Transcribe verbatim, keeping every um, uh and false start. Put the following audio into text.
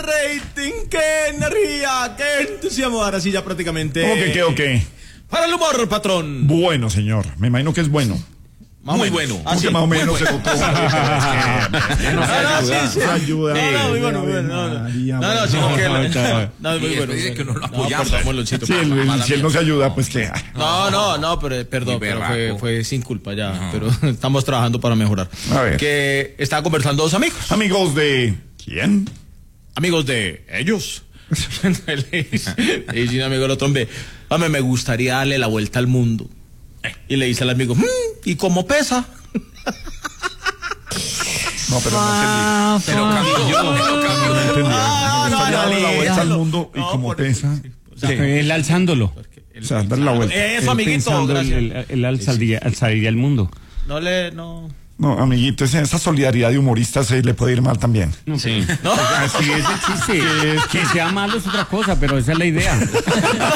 rating, qué energía, qué entusiasmo. Ahora sí ya prácticamente. ¿Cómo que qué o qué? Para el humor, patrón. Bueno, señor, me imagino que es bueno. Más muy bueno. ¿Cómo que más o menos se votó? Ayuda. No, no, muy bueno, muy bueno. No, no, no, sino que. No, muy bueno. Dice que no lo apoyamos. Sí, si él no se ayuda, pues que. No, no, no, pero perdón, pero fue, fue sin culpa ya. Pero estamos trabajando para mejorar. A ver. Que estaba conversando dos amigos. Amigos de. ¿Quién? Amigos de ellos. Le dice un amigo al otro, hombre, hombre, me gustaría darle la vuelta al mundo. Y le dice al amigo, mmm, ¿y cómo pesa? No, pero no entendí. Te lo cambio yo, te lo cambio. No entendí. No, no, Estaría dando no, la vuelta al no, mundo y no, como por- pesa. O sea, él alzándolo. O sea, darle la vuelta. Eso, Él amiguito, pensando, gracias. él, él, él alzaría, alzaría el mundo. No le, no. No, amiguito, esa esa solidaridad de humoristas se le puede ir mal también. No, Sí. No. así es el chiste. Que sea malo es otra cosa, pero esa es la idea.